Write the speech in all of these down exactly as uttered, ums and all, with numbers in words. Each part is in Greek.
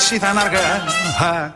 εντάξει ήταν αργά.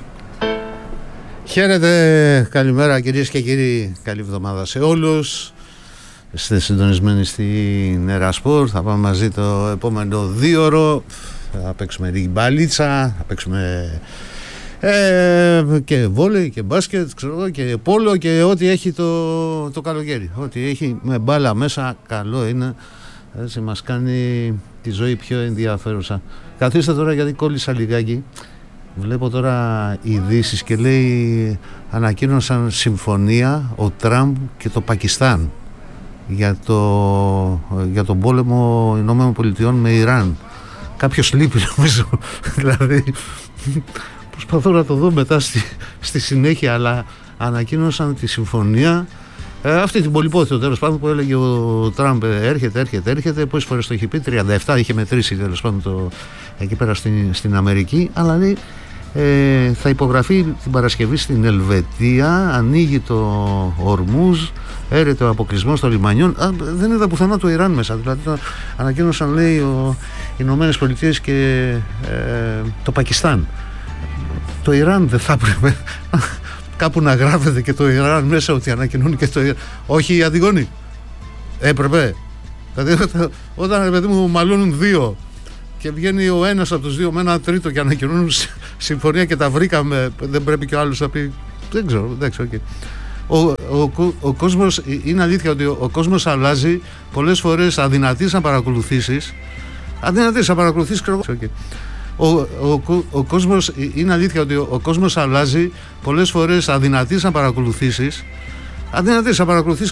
Χαίρετε, καλημέρα κυρίες και κύριοι, καλή εβδομάδα σε όλους. Είστε συντονισμένοι στην Ερασπορ. Θα πάμε μαζί το επόμενο δίωρο. Θα παίξουμε λίγη μπαλίτσα, θα παίξουμε ε, και βόλεϊ και μπάσκετ, ξέρω, και πόλο και ό,τι έχει το, το καλοκαίρι. Ό,τι έχει με μπάλα μέσα, καλό είναι. Έτσι μας κάνει τη ζωή πιο ενδιαφέρουσα. Καθίστε τώρα γιατί κόλλησα λιγάκι. Βλέπω τώρα ειδήσεις και λέει ανακοίνωσαν συμφωνία ο Τραμπ και το Πακιστάν για, το, για τον πόλεμο Ηνωμένων Πολιτειών με Ιράν. Κάποιος λείπει νομίζω. Δηλαδή προσπαθώ να το δω μετά στη, στη συνέχεια, αλλά ανακοίνωσαν τη συμφωνία. Ε, αυτή την πολυπόθητο τέλος πάντων που έλεγε ο Τραμπ έρχεται, έρχεται, έρχεται. Πόσες φορές το είχε πει, τριάντα επτά είχε μετρήσει τέλος πάντων το, εκεί πέρα στην, στην Αμερική. Αλλά λέει ε, θα υπογραφεί την Παρασκευή στην Ελβετία, ανοίγει το Ορμούζ, έρεται ο αποκλεισμός των λιμανιών. Α, δεν είδα πουθενά το Ιράν μέσα. Δηλαδή το ανακοίνωσαν λέει ο, οι Ηνωμένες Πολιτείες και ε, το Πακιστάν. Το Ιράν δεν θα έπρεπε κάπου να γράφεται και το Ιράν μέσα, ότι ανακοινώνει και το Ιράν? Όχι, Αντιγόνη, έπρεπε. Δηλαδή όταν παιδί μου μαλώνουν δύο και βγαίνει ο ένας από τους δύο με ένα τρίτο και ανακοινώνουν συμφωνία και τα βρήκαμε, δεν πρέπει και ο άλλος να πει? Δεν ξέρω, εντάξει, okay. Ο, ο, ο, ο κόσμος, είναι αλήθεια ότι ο, ο κόσμος αλλάζει πολλές φορές, αδυνατείς να παρακολουθήσεις αδυνατείς να παρακολουθήσεις okay. Ο, ο, ο κόσμος, είναι αλήθεια ότι ο, ο κόσμος αλλάζει πολλές φορές, αδυνατείς να παρακολουθήσεις αδυνατείς να παρακολουθήσεις